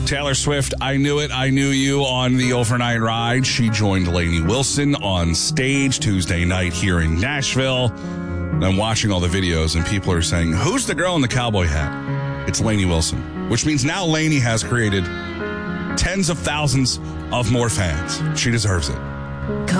Taylor Swift, I Knew It, I Knew You on the overnight ride. She joined Lainey Wilson on stage Tuesday night here in Nashville. And I'm watching all the videos, and people are saying, who's the girl in the cowboy hat? It's Lainey Wilson, which means now Lainey has created tens of thousands of more fans. She deserves it.